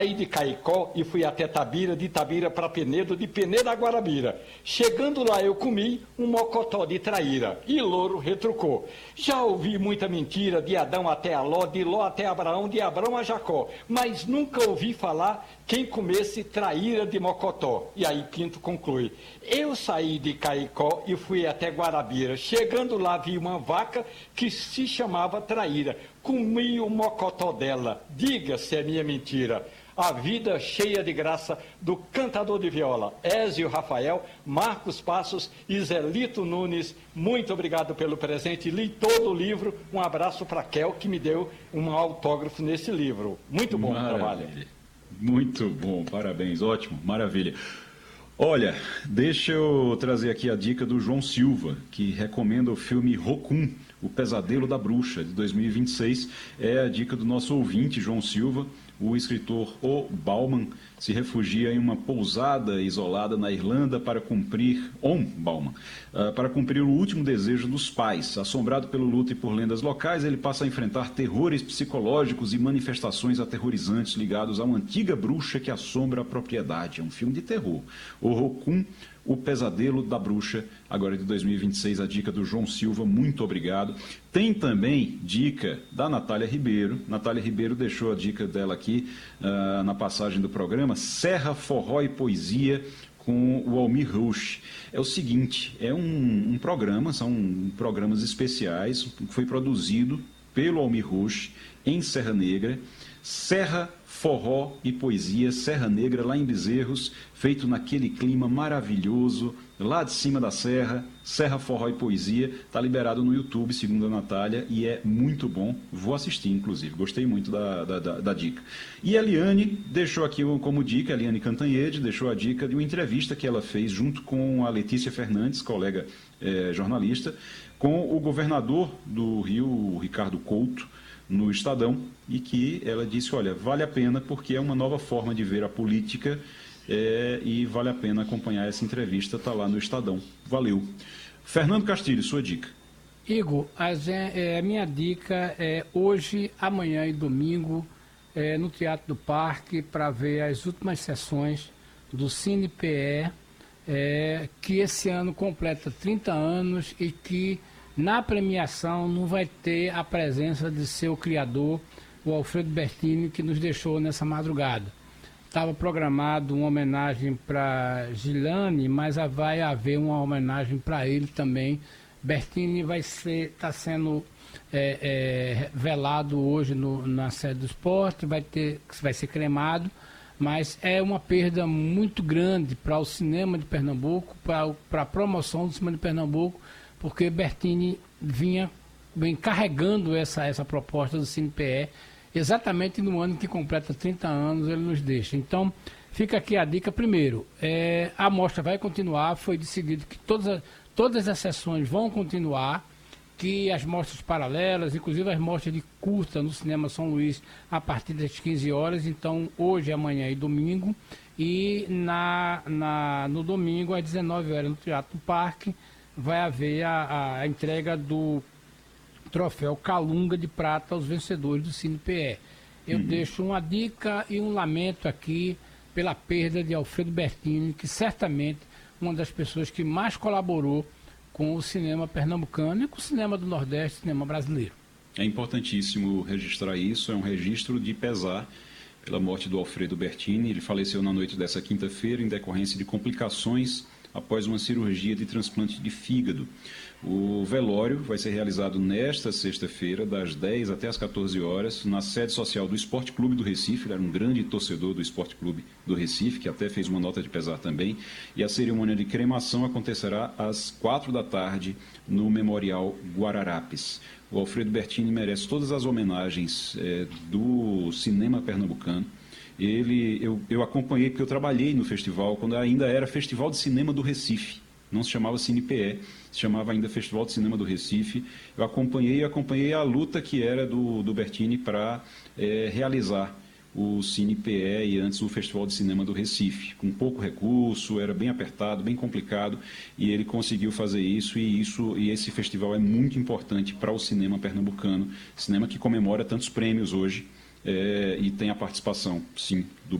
Saí de Caicó e fui até Tabira, de Tabira para Penedo, de Penedo a Guarabira. Chegando lá eu comi um mocotó de traíra, e Louro retrucou. Já ouvi muita mentira, de Adão até Ló, de Ló até Abraão, de Abraão a Jacó, mas nunca ouvi falar quem comesse traíra de mocotó. E aí Pinto conclui. Eu saí de Caicó e fui até Guarabira. Chegando lá vi uma vaca que se chamava traíra. Comi o mocotó dela. Diga se é minha mentira. A vida cheia de graça do cantador de viola, Ézio Rafael, Marcos Passos e Zelito Nunes. Muito obrigado pelo presente. Li todo o livro. Um abraço para Kel, que me deu um autógrafo nesse livro. Muito bom o trabalho. Muito bom, parabéns, ótimo, maravilha. Olha, deixa eu trazer aqui a dica do João Silva, que recomenda o filme Rokun, O Pesadelo da Bruxa, de 2026. É a dica do nosso ouvinte, João Silva. O escritor O. Bauman se refugia em uma pousada isolada na Irlanda para cumprir o último desejo dos pais. Assombrado pelo luto e por lendas locais, ele passa a enfrentar terrores psicológicos e manifestações aterrorizantes ligados a uma antiga bruxa que assombra a propriedade. É um filme de terror. O Rokun, O Pesadelo da Bruxa, agora de 2026, a dica do João Silva, muito obrigado. Tem também dica da Natália Ribeiro. Natália Ribeiro deixou a dica dela aqui na passagem do programa, Serra, Forró e Poesia, com o Almir Rouche. É o seguinte, é um programa, são programas especiais, que foi produzido pelo Almir Rouche em Serra Negra, Serra, Forró e Poesia, Serra Negra, lá em Bezerros, feito naquele clima maravilhoso, lá de cima da serra, Serra, Forró e Poesia, está liberado no YouTube, segundo a Natália, e é muito bom, vou assistir, inclusive, gostei muito da dica. E a Eliane deixou aqui como dica, a Eliane Cantanhede, deixou a dica de uma entrevista que ela fez junto com a Letícia Fernandes, colega jornalista, com o governador do Rio, o Ricardo Couto, no Estadão, e que ela disse, olha, vale a pena porque é uma nova forma de ver a política e vale a pena acompanhar essa entrevista, está lá no Estadão. Valeu. Fernando Castilho, sua dica. Igor, a minha dica é hoje, amanhã e domingo, no Teatro do Parque, para ver as últimas sessões do Cine PE, que esse ano completa 30 anos e que na premiação não vai ter a presença de seu criador, o Alfredo Bertini, que nos deixou nessa madrugada. Estava programado uma homenagem para Gilane, mas vai haver uma homenagem para ele também. Bertini está sendo velado hoje na sede do esporte, vai ser cremado, mas é uma perda muito grande para o cinema de Pernambuco, para a promoção do cinema de Pernambuco, porque Bertini vem carregando essa proposta do CinePE, exatamente no ano que completa 30 anos ele nos deixa. Então, fica aqui a dica. Primeiro, a mostra vai continuar, foi decidido que todas as sessões vão continuar, que as mostras paralelas, inclusive as mostras de curta no Cinema São Luís, a partir das 15 horas, então hoje, amanhã e domingo, e no domingo, às 19 horas, no Teatro do Parque, vai haver a entrega do troféu Calunga de Prata aos vencedores do CinePE. Eu deixo uma dica e um lamento aqui pela perda de Alfredo Bertini, que certamente uma das pessoas que mais colaborou com o cinema pernambucano e com o cinema do Nordeste, cinema brasileiro. É importantíssimo registrar isso, é um registro de pesar pela morte do Alfredo Bertini. Ele faleceu na noite dessa quinta-feira em decorrência de complicações após uma cirurgia de transplante de fígado. O velório vai ser realizado nesta sexta-feira, das 10 até as 14 horas, na sede social do Esporte Clube do Recife. Ele era um grande torcedor do Esporte Clube do Recife, que até fez uma nota de pesar também. E a cerimônia de cremação acontecerá às 4 da tarde no Memorial Guararapes. O Alfredo Bertini merece todas as homenagens do cinema pernambucano. Eu acompanhei, porque eu trabalhei no festival, quando ainda era Festival de Cinema do Recife. Não se chamava CinePE, se chamava ainda Festival de Cinema do Recife. Eu acompanhei a luta que era do Bertini para realizar o CinePE e antes o Festival de Cinema do Recife. Com pouco recurso, era bem apertado, bem complicado, e ele conseguiu fazer isso, e esse festival é muito importante para o cinema pernambucano, cinema que comemora tantos prêmios hoje, e tem a participação, sim, do